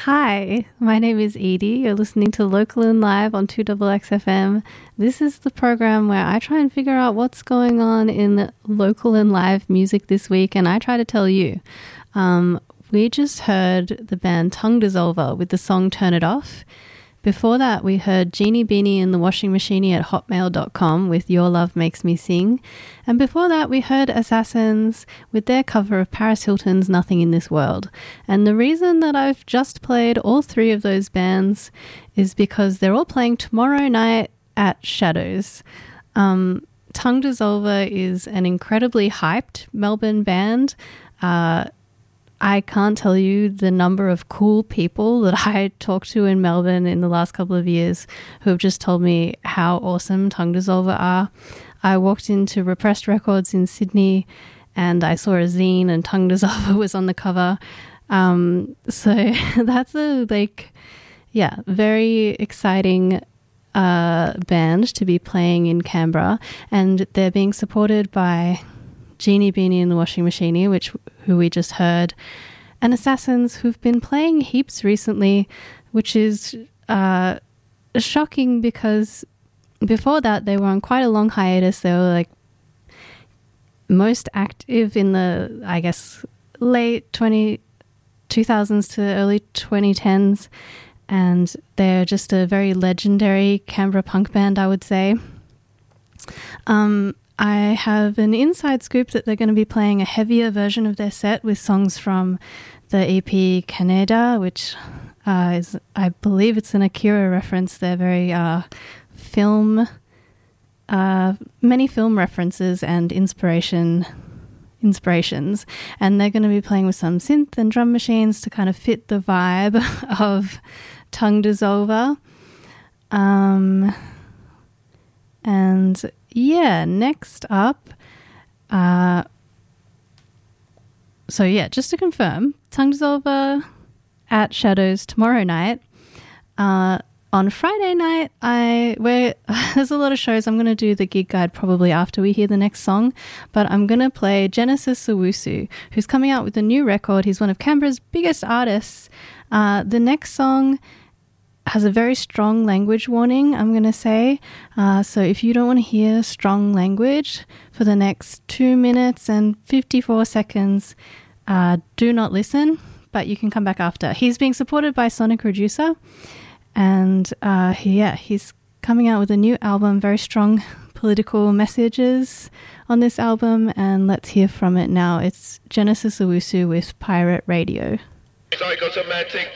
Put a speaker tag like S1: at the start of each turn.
S1: Hi, my name is Edie. You're listening to Local and Live on 2XXFM. This is the program where I try and figure out what's going on in local and live music this week, and I try to tell you. We just heard the band Tongue Dissolver with the song Turn It Off. Before that, we heard Jeannie Beanie and the Washing Machine at hotmail.com with Your Love Makes Me Sing. And before that, we heard Assassins with their cover of Paris Hilton's Nothing in This World. And the reason that I've just played all three of those bands is because they're all playing tomorrow night at Shadows. Tongue Dissolver is an incredibly hyped Melbourne band. I can't tell you the number of cool people that I talked to in Melbourne in the last couple of years who have just told me how awesome Tongue Dissolver are. I walked into Repressed Records in Sydney and I saw a zine and Tongue Dissolver was on the cover. So that's a very exciting band to be playing in Canberra, and they're being supported by Jeannie Beanie and the Washing Machine, who we just heard, and Assassins, who've been playing heaps recently, which is shocking because before that they were on quite a long hiatus. They were like most active in the, I guess, late 2000s to early 2010s, and they're just a very legendary Canberra punk band, I would say. I have an inside scoop that they're going to be playing a heavier version of their set with songs from the EP Canada, which is, I believe it's an Akira reference. They're very many film references and inspirations. And they're going to be playing with some synth and drum machines to kind of fit the vibe of Tongue Dissolver. And yeah, next up, just to confirm, Tongue Dissolver at Shadows tomorrow night. On Friday night, there's a lot of shows. I'm going to do the gig guide probably after we hear the next song, but I'm going to play Genesis Owusu, who's coming out with a new record. He's one of Canberra's biggest artists. The next song has a very strong language warning, I'm going to say. So if you don't want to hear strong language for the next 2 minutes and 54 seconds, do not listen, but you can come back after. He's being supported by Sonic Reducer, and he's coming out with a new album, very strong political messages on this album, and let's hear from it now. It's Genesis Owusu with Pirate Radio.
S2: Psychosomatic